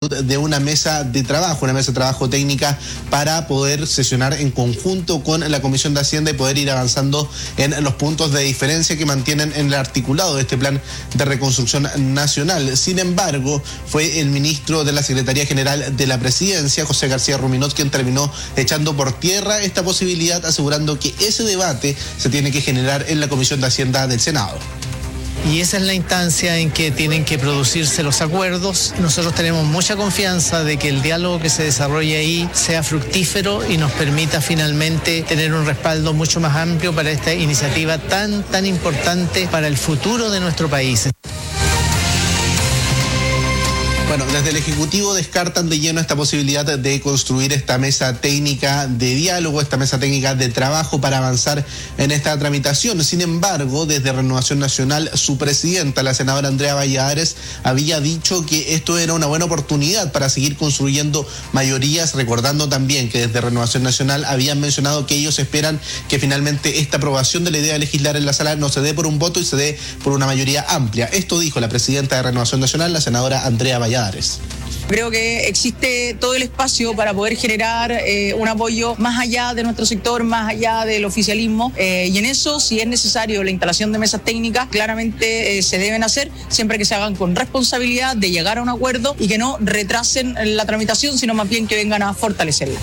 solicitud de una mesa de trabajo técnica para poder sesionar en conjunto con la Comisión de Hacienda y poder ir avanzando en los puntos de diferencia que mantienen en el articulado de este plan de reconstrucción nacional. Sin embargo, fue el ministro de la Secretaría General de la Presidencia, José García Ruminot, quien terminó echando por tierra esta posibilidad, asegurando que ese debate se tiene que generar en la Comisión de Hacienda del Senado. Y esa es la instancia en que tienen que producirse los acuerdos. Nosotros tenemos mucha confianza de que el diálogo que se desarrolle ahí sea fructífero y nos permita finalmente tener un respaldo mucho más amplio para esta iniciativa tan importante para el futuro de nuestro país. Bueno, desde el Ejecutivo descartan de lleno esta posibilidad de construir esta mesa técnica de diálogo, esta mesa técnica de trabajo para avanzar en esta tramitación. Sin embargo, desde Renovación Nacional, su presidenta, la senadora Andrea Valladares, había dicho que esto era una buena oportunidad para seguir construyendo mayorías, recordando también que desde Renovación Nacional habían mencionado que ellos esperan que finalmente esta aprobación de la idea de legislar en la sala no se dé por un voto y se dé por una mayoría amplia. Esto dijo la presidenta de Renovación Nacional, la senadora Andrea Valladares. Creo que existe todo el espacio para poder generar un apoyo más allá de nuestro sector, más allá del oficialismo, y en eso, si es necesario la instalación de mesas técnicas, claramente se deben hacer, siempre que se hagan con responsabilidad de llegar a un acuerdo y que no retrasen la tramitación, sino más bien que vengan a fortalecerla.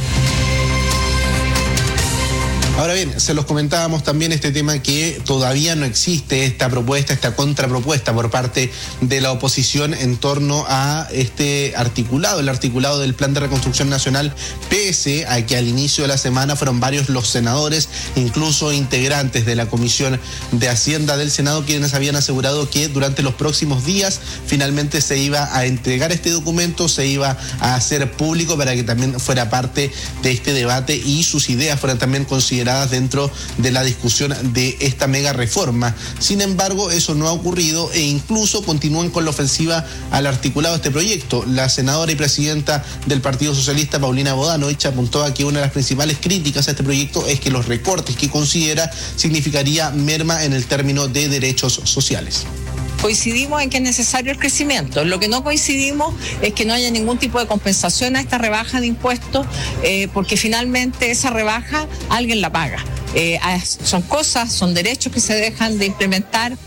Ahora bien, se los comentábamos también este tema que todavía no existe esta propuesta, esta contrapropuesta por parte de la oposición en torno a este articulado, el articulado del Plan de Reconstrucción Nacional, pese a que al inicio de la semana fueron varios los senadores, incluso integrantes de la Comisión de Hacienda del Senado, quienes habían asegurado que durante los próximos días finalmente se iba a entregar este documento, se iba a hacer público para que también fuera parte de este debate y sus ideas fueran también consideradas dentro de la discusión de esta mega reforma. Sin embargo, eso no ha ocurrido e incluso continúan con la ofensiva al articulado de este proyecto. La senadora y presidenta del Partido Socialista, Paulina Bodanovich, apuntó a que una de las principales críticas a este proyecto es que los recortes que considera significaría merma en el término de derechos sociales. Coincidimos en que es necesario el crecimiento. Lo que no coincidimos es que no haya ningún tipo de compensación a esta rebaja de impuestos, porque finalmente esa rebaja alguien la paga. Son derechos que se dejan de implementar.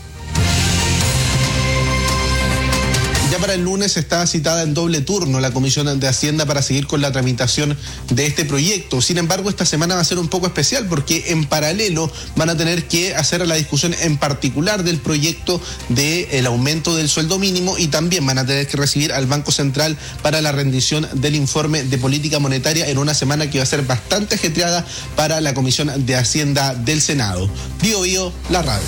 Ya para el lunes está citada en doble turno la Comisión de Hacienda para seguir con la tramitación de este proyecto. Sin embargo, esta semana va a ser un poco especial porque en paralelo van a tener que hacer la discusión en particular del proyecto del aumento del sueldo mínimo y también van a tener que recibir al Banco Central para la rendición del informe de política monetaria en una semana que va a ser bastante ajetreada para la Comisión de Hacienda del Senado. Bio Bio, la radio.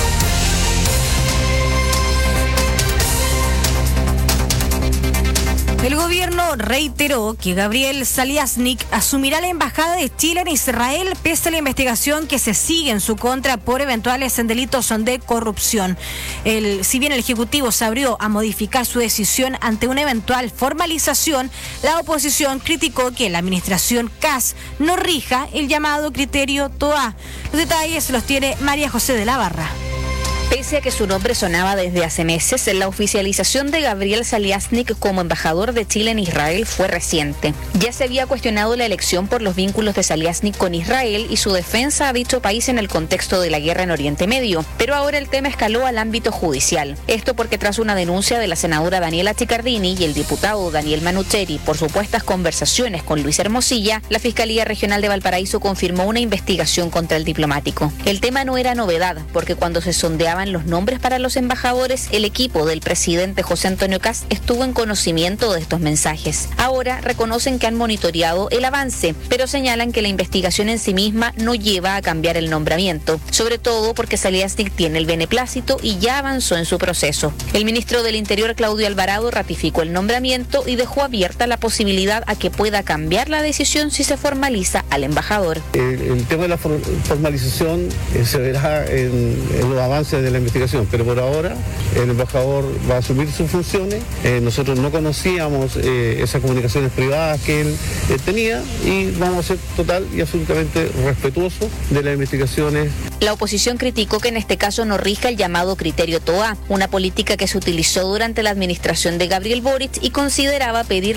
El gobierno reiteró que Gabriel Saliasnik asumirá la embajada de Chile en Israel pese a la investigación que se sigue en su contra por eventuales delitos de corrupción. Si bien el Ejecutivo se abrió a modificar su decisión ante una eventual formalización, la oposición criticó que la administración Kast no rija el llamado criterio TOA. Los detalles los tiene María José de la Barra. Pese a que su nombre sonaba desde hace meses, la oficialización de Gabriel Saliasnik como embajador de Chile en Israel fue reciente. Ya se había cuestionado la elección por los vínculos de Saliasnik con Israel y su defensa a dicho país en el contexto de la guerra en Oriente Medio, pero ahora el tema escaló al ámbito judicial. Esto porque tras una denuncia de la senadora Daniela Chiccardini y el diputado Daniel Manucheri por supuestas conversaciones con Luis Hermosilla, la Fiscalía Regional de Valparaíso confirmó una investigación contra el diplomático. El tema no era novedad, porque cuando se sondeaba los nombres para los embajadores, el equipo del presidente José Antonio Kast estuvo en conocimiento de estos mensajes. Ahora reconocen que han monitoreado el avance, pero señalan que la investigación en sí misma no lleva a cambiar el nombramiento, sobre todo porque Saliasnik tiene el beneplácito y ya avanzó en su proceso. El ministro del Interior, Claudio Alvarado, ratificó el nombramiento y dejó abierta la posibilidad a que pueda cambiar la decisión si se formaliza al embajador. El tema de la formalización se verá en los avances de la investigación, pero por ahora el embajador va a asumir sus funciones. Nosotros no conocíamos esas comunicaciones privadas que él tenía y vamos a ser total y absolutamente respetuosos de las investigaciones. La oposición criticó que en este caso no rija el llamado criterio TOA, una política que se utilizó durante la administración de Gabriel Boric y consideraba pedir